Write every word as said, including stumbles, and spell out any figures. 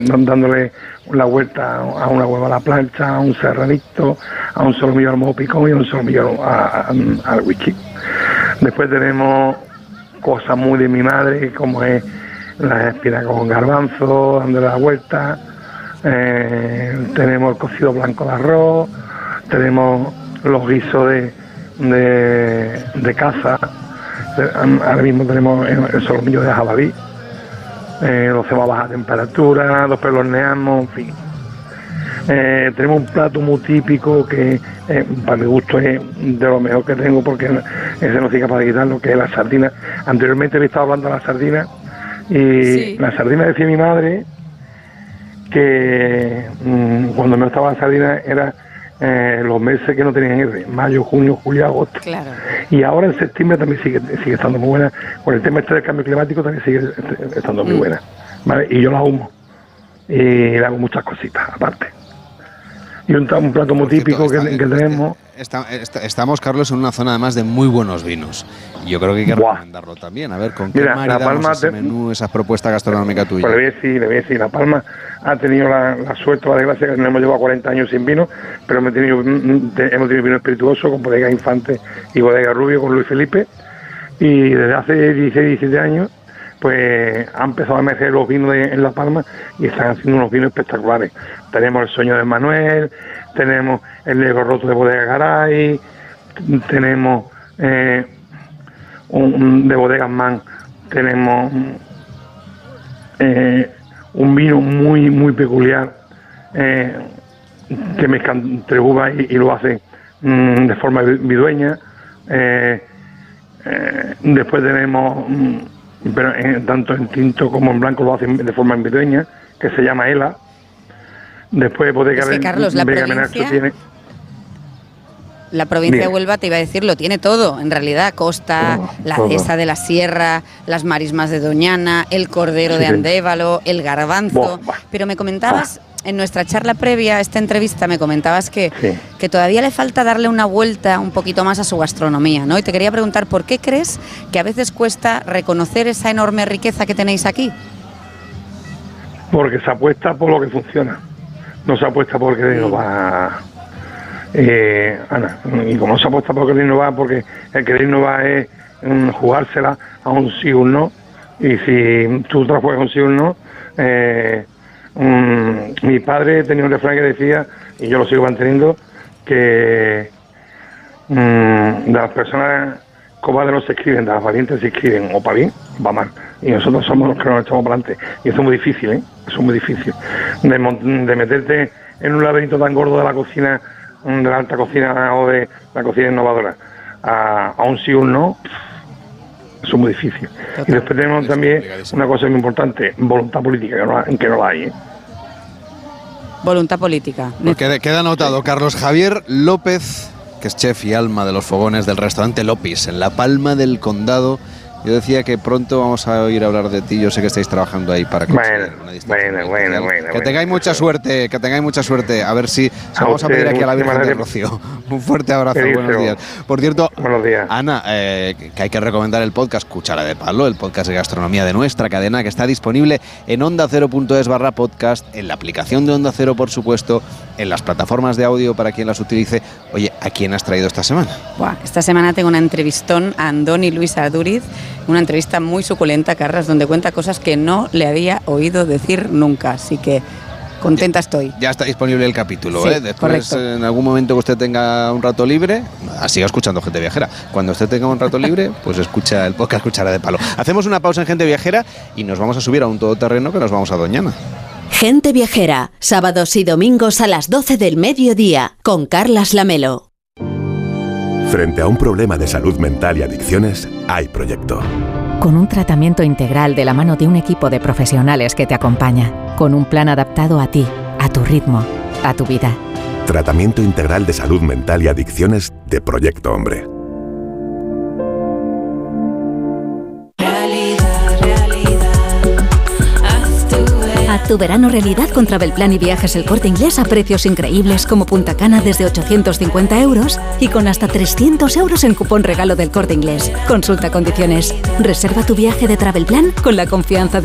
dándole la vuelta a una hueva a la plancha, a un serranito, a un solomillo al mojo picón y a un solomillo al whisky. Después tenemos cosas muy de mi madre, como es las espinacas con garbanzo, dándole la vuelta. Eh, tenemos el cocido blanco de arroz, tenemos los guisos de, de, de caza. Ahora mismo tenemos el solomillo de jabalí. Eh, lo hacemos a baja temperatura, los pelorneamos, en fin. Eh, tenemos un plato muy típico que eh, para mi gusto es de lo mejor que tengo, porque ese no soy capaz de quitarlo, que es la sardina. Anteriormente le estaba hablando de la sardina y sí. La sardina, decía mi madre que mmm, cuando me estaba la sardina era eh, los meses que no tenían R, mayo, junio, julio, agosto. Claro. Y ahora en septiembre también sigue sigue estando muy buena. Con el tema este del cambio climático también sigue estando muy buena, ¿vale? Y yo la humo y le hago muchas cositas aparte. Y un, un plato muy típico que, que tenemos. Está, está, estamos, Carlos, en una zona además de muy buenos vinos. Y yo creo que hay que Buah. recomendarlo también. A ver, ¿con qué maridamos ese menú, esa propuesta gastronómica tuya? Pues le voy a decir, le voy a decir, La Palma ha tenido la, la suerte o la desgracia que nos hemos llevado cuarenta años sin vino, pero hemos tenido, hemos tenido vino espirituoso con Bodega Infante y Bodega Rubio con Luis Felipe. Y desde hace dieciséis, diecisiete años, pues han empezado a emerger los vinos de, en La Palma y están haciendo unos vinos espectaculares. Tenemos el Sueño de Manuel, tenemos el Negro Roto de Bodega Garay, tenemos eh, un, un de Bodegas Man, tenemos eh, un vino muy muy peculiar eh, que mezclan entre uvas y, y lo hacen mm, de forma vidueña. Eh, eh, después tenemos... Mm, pero eh, tanto en tinto como en blanco lo hacen de forma vidueña, que se llama Ela. Después Bodega es que, Carlos, la provincia, tiene... la provincia Bien. de Huelva, te iba a decir, lo tiene todo, en realidad, costa, todo, la todo. dehesa de la sierra, las marismas de Doñana, el cordero sí, de Andévalo, el garbanzo, boh, boh. Pero me comentabas... Oh. En nuestra charla previa a esta entrevista me comentabas que, sí. que todavía le falta darle una vuelta un poquito más a su gastronomía, ¿no? Y te quería preguntar, ¿por qué crees que a veces cuesta reconocer esa enorme riqueza que tenéis aquí? Porque se apuesta por lo que funciona, no se apuesta por querer innovar, eh, Ana. Y como no se apuesta por querer innovar, porque el querer innovar es um, jugársela a un sí o un no, y si tú te la juegas a un sí o un no, eh, Um, mi padre tenía un refrán que decía, y yo lo sigo manteniendo, que um, de las personas cobardes no se escriben, de las valientes se escriben, o para bien o para mal, y nosotros somos los que nos echamos para adelante, y eso es muy difícil, ¿eh? Eso es muy difícil, de, de meterte en un laberinto tan gordo de la cocina, de la alta cocina o de la cocina innovadora, a, a un sí o un no. Eso es muy difícil. Total. Y después tenemos también una cosa muy importante, voluntad política, que no, que no la hay, ¿eh? Voluntad política. Pues queda, queda anotado. Carlos Javier López, que es chef y alma de los fogones del restaurante López, en La Palma del Condado. Yo decía que pronto vamos a oír hablar de ti. Yo sé que estáis trabajando ahí para conseguir bueno, una distancia. Bueno, bueno, bueno. Que tengáis bueno, mucha bueno. suerte, que tengáis mucha suerte. A ver si se vamos a pedir aquí a la Virgen de Rocío. Un fuerte abrazo, buenos días. Por cierto, buenos días. Ana, eh, que hay que recomendar el podcast Cuchara de Palo, el podcast de gastronomía de nuestra cadena, que está disponible en onda cero punto es barra podcast, en la aplicación de Onda Cero, por supuesto, en las plataformas de audio para quien las utilice. Oye, ¿a quién has traído esta semana? Buah, esta semana tengo una entrevistón a Andoni Luis Adúriz, una entrevista muy suculenta, Carras, donde cuenta cosas que no le había oído decir nunca, así que contenta estoy. Ya está disponible el capítulo, sí, ¿eh? Después, correcto. En algún momento que usted tenga un rato libre, siga escuchando Gente Viajera. Cuando usted tenga un rato libre, pues escucha el podcast Cuchara de Palo. Hacemos una pausa en Gente Viajera y nos vamos a subir a un todoterreno que nos vamos a Doñana. Gente Viajera, sábados y domingos a las doce del mediodía, con Carlas Lamelo. Frente a un problema de salud mental y adicciones, hay proyecto. Con un tratamiento integral de la mano de un equipo de profesionales que te acompaña, con un plan adaptado a ti, a tu ritmo, a tu vida. Tratamiento integral de salud mental y adicciones de Proyecto Hombre. Haz tu verano realidad con Travelplan y Viajes El Corte Inglés a precios increíbles como Punta Cana desde ochocientos cincuenta euros y con hasta trescientos euros en cupón regalo del Corte Inglés. Consulta condiciones. Reserva tu viaje de Travelplan con la confianza de